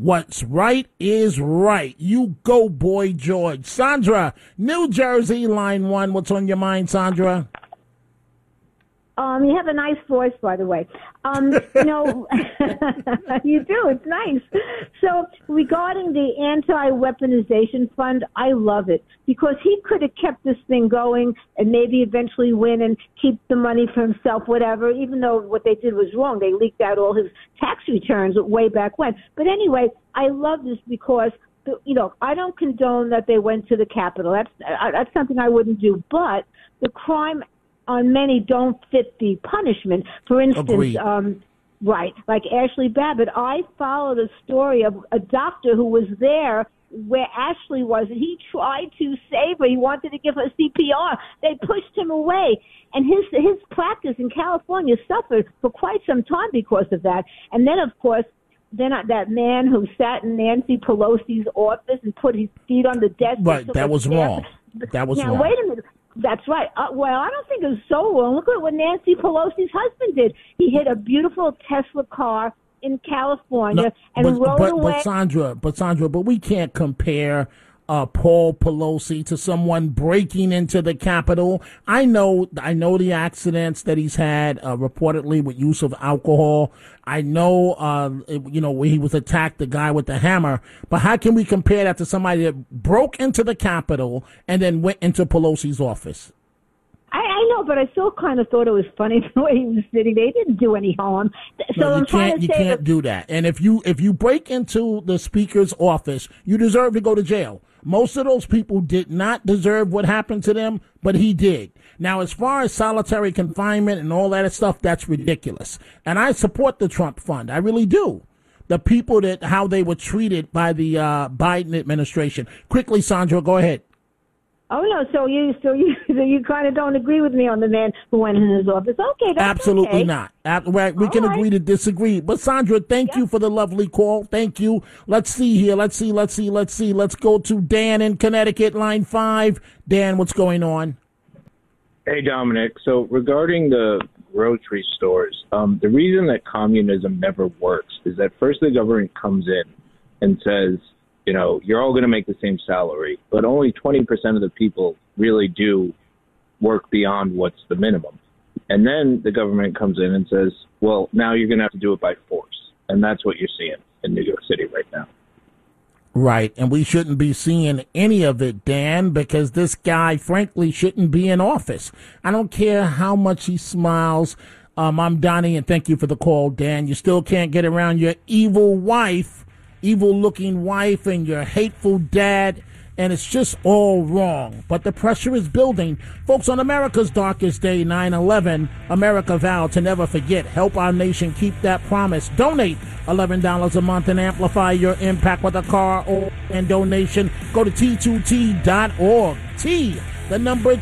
What's right is right. You go, Boy George. Sandra, New Jersey, line 1. What's on your mind, Sandra? You have a nice voice, by the way. You know, you do. It's nice. So regarding the anti-weaponization fund, I love it because he could have kept this thing going and maybe eventually win and keep the money for himself, whatever, even though what they did was wrong. They leaked out all his tax returns way back when. But anyway, I love this because, you know, I don't condone that they went to the Capitol. That's something I wouldn't do. But the crime on many don't fit the punishment. For instance, right, like Ashley Babbitt, I followed a story of a doctor who was there where Ashley was, and he tried to save her. He wanted to give her CPR. They pushed him away. And his practice in California suffered for quite some time because of that. And then, of course, that man who sat in Nancy Pelosi's office and put his feet on the desk. Right, that was wrong. That was wrong. Now, wait a minute. That's right. Well, I don't think it was so wrong. Look at what Nancy Pelosi's husband did. He hit a beautiful Tesla car in California rode away. But Sandra, we can't compare Paul Pelosi to someone breaking into the Capitol. I know the accidents that he's had reportedly with use of alcohol. I know, where he was attacked, the guy with the hammer. But how can we compare that to somebody that broke into the Capitol and then went into Pelosi's office? I know, but I still kind of thought it was funny the way he was sitting. They didn't do any harm. So no, you can't do that. And if you break into the speaker's office, you deserve to go to jail. Most of those people did not deserve what happened to them, but he did. Now, as far as solitary confinement and all that stuff, that's ridiculous. And I support the Trump Fund. I really do. The people how they were treated by the Biden administration. Quickly, Sandra, go ahead. Oh no! So you kind of don't agree with me on the man who went in his office? Okay, that's absolutely okay. Not. We can agree to disagree. But Sandra, thank you for the lovely call. Thank you. Let's see here. Let's see. Let's go to Dan in Connecticut, line 5. Dan, what's going on? Hey, Dominic. So regarding the grocery stores, the reason that communism never works is that first the government comes in and says, you know, you're all going to make the same salary, but only 20% of the people really do work beyond what's the minimum. And then the government comes in and says, well, now you're going to have to do it by force. And that's what you're seeing in New York City right now. Right. And we shouldn't be seeing any of it, Dan, because this guy, frankly, shouldn't be in office. I don't care how much he smiles. I'm Donnie, and thank you for the call, Dan. You still can't get around your evil-looking wife and your hateful dad, and it's just all wrong. But the pressure is building. Folks, on America's darkest day, 9/11, America vowed to never forget. Help our nation keep that promise. Donate $11 a month and amplify your impact with a car or and donation. Go to T2T.org. The number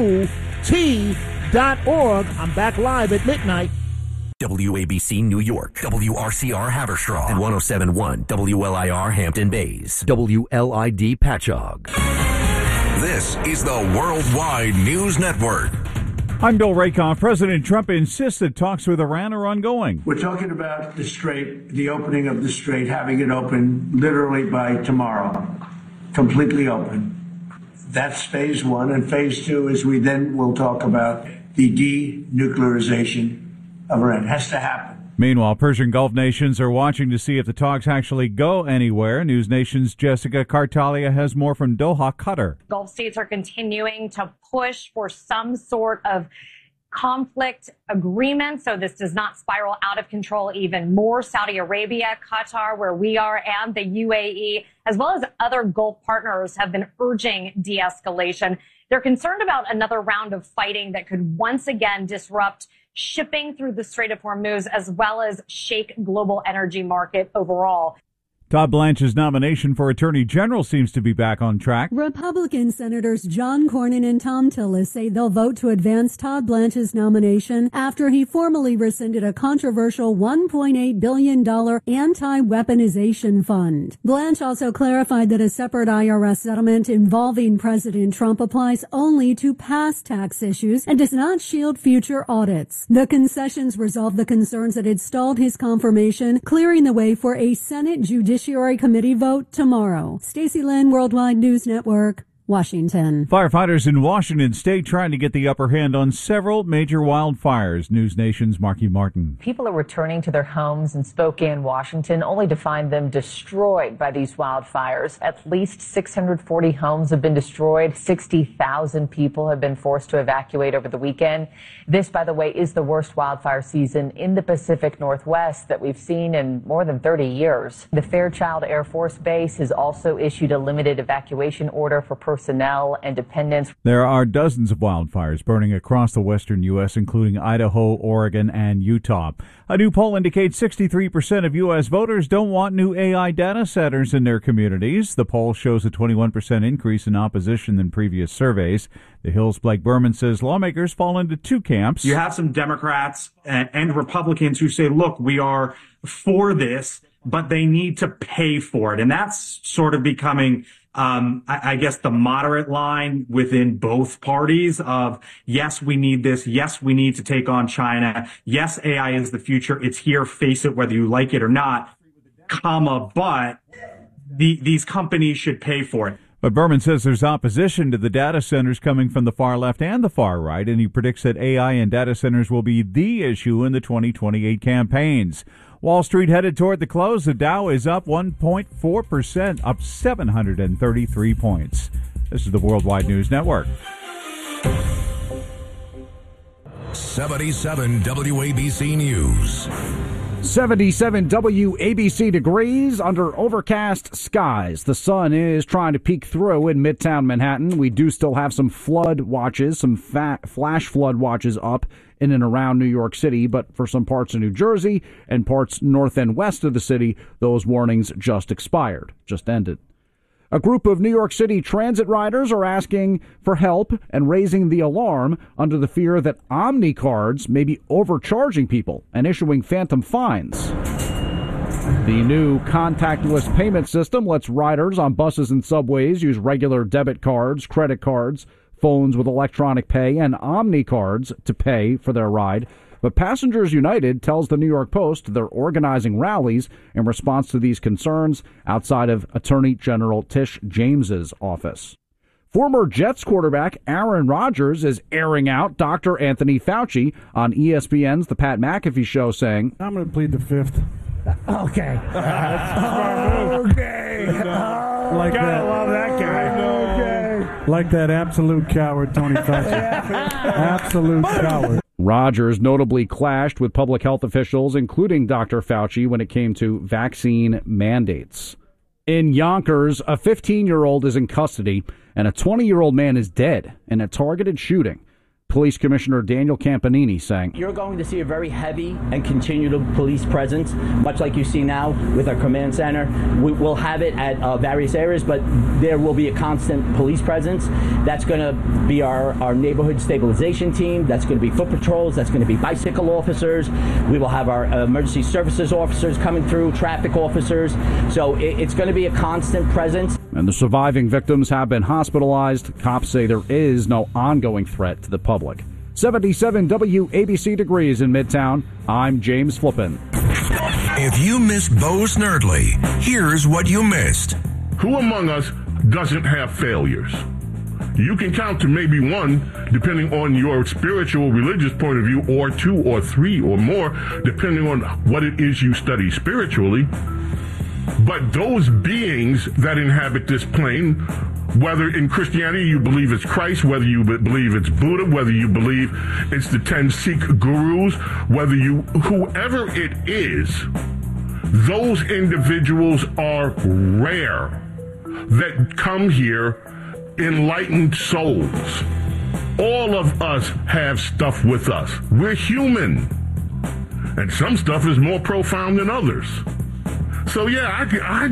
2T.org. I'm back live at midnight. WABC New York, WRCR Haverstraw, and 107.1 WLIR Hampton Bays, WLID Patchogue. This is the Worldwide News Network. I'm Bill Raycom. President Trump insists that talks with Iran are ongoing. We're talking about the Strait, the opening of the Strait, having it open literally by tomorrow, completely open. That's phase one. And phase two is we then will talk about the denuclearization of Iran. It has to happen. Meanwhile, Persian Gulf nations are watching to see if the talks actually go anywhere. News Nation's Jessica Cartalia has more from Doha, Qatar. Gulf states are continuing to push for some sort of conflict agreement so this does not spiral out of control even more. Saudi Arabia, Qatar, where we are, and the UAE, as well as other Gulf partners, have been urging de-escalation. They're concerned about another round of fighting that could once again disrupt shipping through the Strait of Hormuz, as well as shake global energy market overall. Todd Blanche's nomination for Attorney General seems to be back on track. Republican Senators John Cornyn and Tom Tillis say they'll vote to advance Todd Blanche's nomination after he formally rescinded a controversial $1.8 billion anti-weaponization fund. Blanche also clarified that a separate IRS settlement involving President Trump applies only to past tax issues and does not shield future audits. The concessions resolve the concerns that had stalled his confirmation, clearing the way for a Senate Judiciary Judiciary Committee vote tomorrow. Stacey Lynn, Worldwide News Network, Washington. Firefighters in Washington state trying to get the upper hand on several major wildfires. News Nation's Marky Martin. People are returning to their homes in Spokane, Washington, only to find them destroyed by these wildfires. At least 640 homes have been destroyed. 60,000 people have been forced to evacuate over the weekend. This, by the way, is the worst wildfire season in the Pacific Northwest that we've seen in more than 30 years. The Fairchild Air Force Base has also issued a limited evacuation order for personnel and dependents. There are dozens of wildfires burning across the western U.S., including Idaho, Oregon, and Utah. A new poll indicates 63% of U.S. voters don't want new AI data centers in their communities. The poll shows a 21% increase in opposition than previous surveys. The Hill's Blake Berman says lawmakers fall into two camps. You have some Democrats and Republicans who say, look, we are for this, but they need to pay for it. And that's sort of becoming I guess the moderate line within both parties of, yes, we need this. Yes, we need to take on China. Yes, AI is the future. It's here. Face it, whether you like it or not, but these companies should pay for it. But Berman says there's opposition to the data centers coming from the far left and the far right, and he predicts that AI and data centers will be the issue in the 2028 campaigns. Wall Street headed toward the close. The Dow is up 1.4%, up 733 points. This is the Worldwide News Network. 77 WABC News. 77 WABC degrees under overcast skies. The sun is trying to peek through in Midtown Manhattan. We do still have some flood watches, some flash flood watches up in and around New York City, but for some parts of New Jersey and parts north and west of the city, those warnings just ended. A group of New York City transit riders are asking for help and raising the alarm under the fear that Omni cards may be overcharging people and issuing phantom fines. The new contactless payment system lets riders on buses and subways use regular debit cards, credit cards, phones with electronic pay, and Omni cards to pay for their ride. But Passengers United tells the New York Post they're organizing rallies in response to these concerns outside of Attorney General Tish James's office. Former Jets quarterback Aaron Rodgers is airing out Dr. Anthony Fauci on ESPN's The Pat McAfee Show, saying, I'm going to plead the fifth. Okay. Okay. Like Gotta that. love that guy. Okay. Like that absolute coward, Tony Fauci. Absolute coward. Rodgers notably clashed with public health officials, including Dr. Fauci, when it came to vaccine mandates. In Yonkers, a 15-year-old is in custody, and a 20-year-old man is dead in a targeted shooting. Police Commissioner Daniel Campanini saying, You're going to see a very heavy and continued police presence, much like you see now with our command center. We'll have it at various areas, but there will be a constant police presence. That's going to be our neighborhood stabilization team. That's going to be foot patrols. That's going to be bicycle officers. We will have our emergency services officers coming through, traffic officers. So it's going to be a constant presence. And the surviving victims have been hospitalized. Cops say there is no ongoing threat to the public. 77 WABC degrees in Midtown. I'm James Flippin. If you missed Bo Snerdley, here's what you missed. Who among us doesn't have failures? You can count to maybe one, depending on your spiritual, religious point of view, or two or three or more, depending on what it is you study spiritually. But those beings that inhabit this plane, whether in Christianity you believe it's Christ, whether you believe it's Buddha, whether you believe it's the 10 Sikh gurus, whoever it is, those individuals are rare that come here enlightened souls. All of us have stuff with us. We're human. And some stuff is more profound than others. So yeah,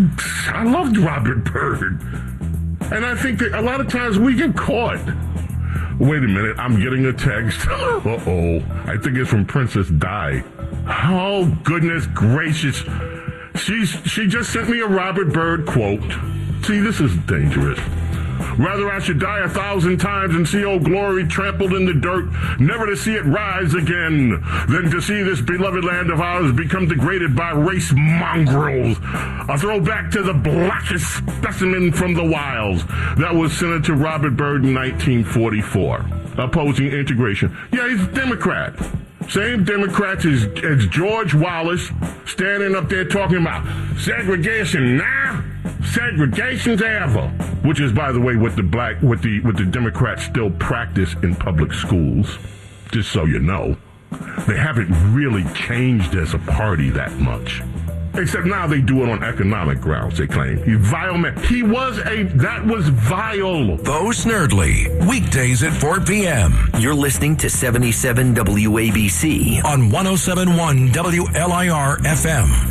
I loved Robert Byrd. And I think that a lot of times we get caught. Wait a minute, I'm getting a text. Uh-oh. I think it's from Princess Di. Oh, goodness gracious. She just sent me a Robert Byrd quote. See, this is dangerous. Rather I should die 1,000 times and see old glory trampled in the dirt, never to see it rise again, than to see this beloved land of ours become degraded by race mongrels. A throwback to the blackest specimen from the wilds. That was Senator Robert Byrd in 1944, opposing integration. Yeah, he's a Democrat. Same Democrats as George Wallace, standing up there talking about segregation now, segregation's ever, which is, by the way, what the Democrats still practice in public schools. Just so you know, they haven't really changed as a party that much. Except now they do it on economic grounds, they claim. He's vile man. That was vile. Bo Snerdley, weekdays at 4 p.m. You're listening to 77 WABC on 107.1 WLIR FM.